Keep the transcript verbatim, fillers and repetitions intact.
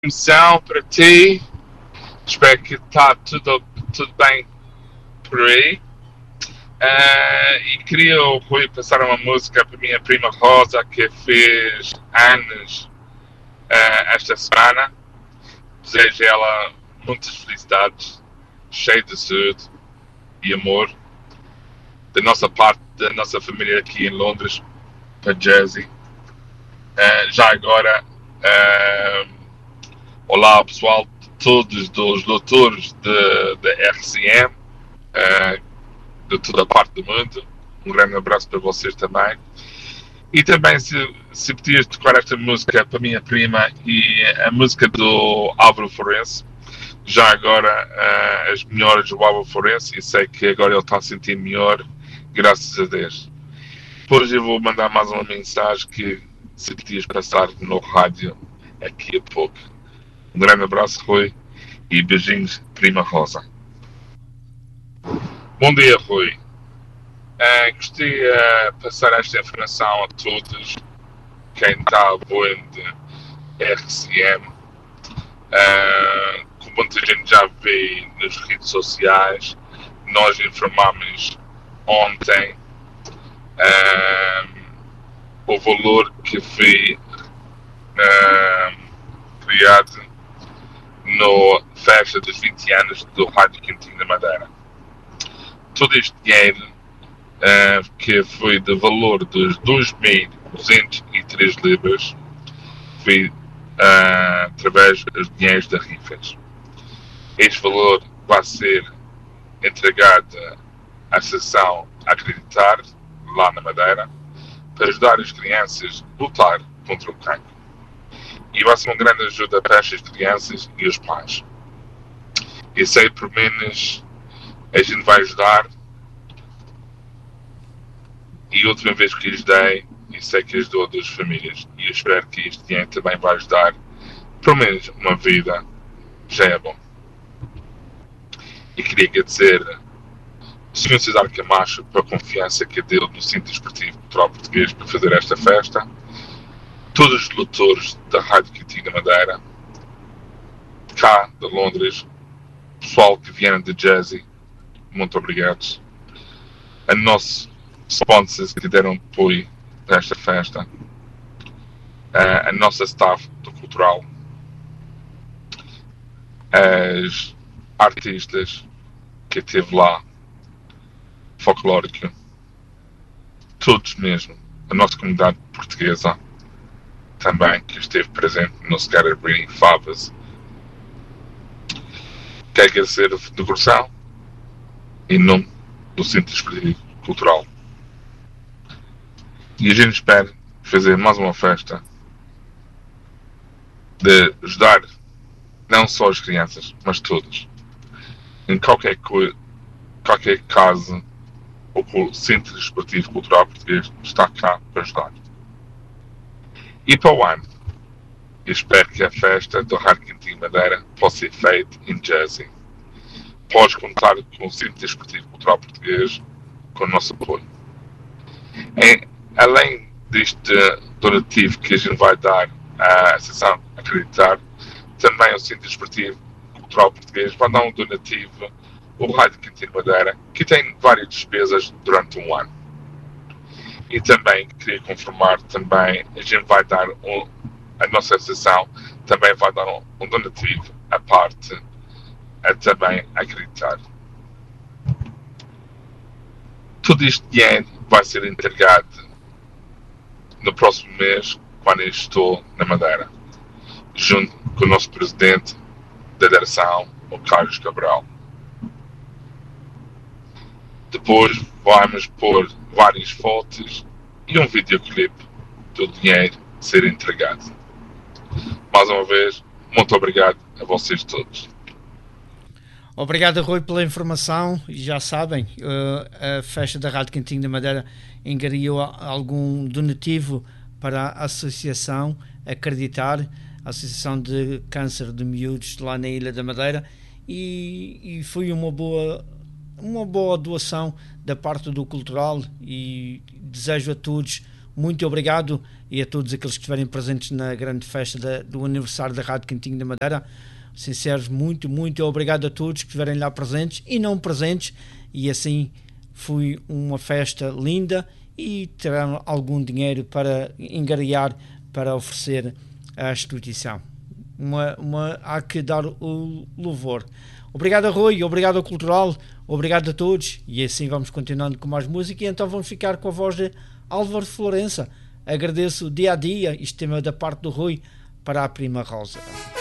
Missão para ti. Espero que está tudo, tudo bem por aí. Uh, e queria, Rui, passar uma música para a minha prima Rosa, que fez anos uh, esta semana. Desejo a ela muitas felicidades, cheio de saúde e amor, da nossa parte, da nossa família aqui em Londres, para Jersey. Uh, já agora, uh, olá pessoal, todos os doutores da R C M, uh, de toda a parte do mundo. Um grande abraço para vocês também. E também, se, se podias tocar esta música para a minha prima e a música do Álvaro Forense, já agora uh, as melhores do Álvaro Forense, e sei que agora ele está a sentir melhor, graças a Deus. Depois eu vou mandar mais uma mensagem que se podias passar no rádio aqui a pouco. Um grande abraço, Rui, e beijinhos, prima Rosa. Bom dia, Rui. Uh, gostaria de passar esta informação a todos quem está a bordo de R C M. Uh, como muita gente já vê nas redes sociais, nós informamos ontem uh, o valor que foi uh, criado na festa dos vinte anos do Rádio Cantinho da Madeira. Todo este dinheiro Uh, que foi de valor dos dois mil duzentos e três libras, foi uh, através dos dinheiros da rifas. Este valor vai ser entregado à Associação Acreditar, lá na Madeira, para ajudar as crianças a lutar contra o cancro. E vai ser uma grande ajuda para estas crianças e os pais. E sei, por menos, a gente vai ajudar. E a última vez que lhes dei, e sei que lhes dou a duas famílias. E eu espero que este dinheiro também vai ajudar, pelo menos uma vida, já é bom. E queria agradecer ao senhor Cesar Camacho pela confiança que deu no Centro Desportivo Cultural Português para fazer esta festa. Todos os lutadores da Rádio Cantinho da Madeira, cá de Londres, pessoal que vieram de Jersey, muito obrigados. A nosso sponsors que deram apoio para esta festa, uh, a nossa staff do cultural, as artistas que esteve lá, folclórica, todos mesmo, a nossa comunidade portuguesa também que esteve presente no Scatterbrain Favas. Quero agradecer de coração em nome do Centro Desportivo Cultural. E a gente espera fazer mais uma festa de ajudar não só as crianças, mas todos. Em qualquer, co- qualquer caso, o Centro Desportivo Cultural Português está cá para ajudar. E para o ano, eu espero que a festa do Rádio Cantinho Madeira possa ser feita em Jersey. Podes contar com o Centro Desportivo Cultural Português com o nosso apoio. Em, além deste donativo que a gente vai dar à Associação Acreditar, também o Centro Desportivo Cultural Português vai dar um donativo ao Rádio Cantinho Madeira, que tem várias despesas durante um ano. E também queria confirmar, também a gente vai dar, um, a nossa associação também vai dar um, um donativo à parte, a também acreditar. Todo este dinheiro vai ser entregado no próximo mês, quando eu estou na Madeira, junto com o nosso presidente da direção, o Carlos Cabral. Depois vamos pôr várias fotos e um videoclipe do dinheiro ser entregado. Mais uma vez, muito obrigado a vocês todos. Obrigado, Rui, pela informação. Já sabem, a festa da Rádio Cantinho da Madeira engariou algum donativo para a Associação Acreditar, a Associação de Câncer de Miúdos lá na Ilha da Madeira, e, e foi uma boa, uma boa doação da parte do cultural, e desejo a todos muito obrigado, e a todos aqueles que estiverem presentes na grande festa da, do aniversário da Rádio Cantinho da Madeira. Sinceros, muito, muito obrigado a todos que estiverem lá presentes e não presentes, e assim foi uma festa linda e terão algum dinheiro para engariar, para oferecer à instituição. Uma, uma, há que dar o louvor. Obrigado a Rui, obrigado ao Cultural, obrigado a todos, e assim vamos continuando com mais música, e então vamos ficar com a voz de Álvaro de Florença. Agradeço dia a dia, este tema da parte do Rui, para a Prima Rosa.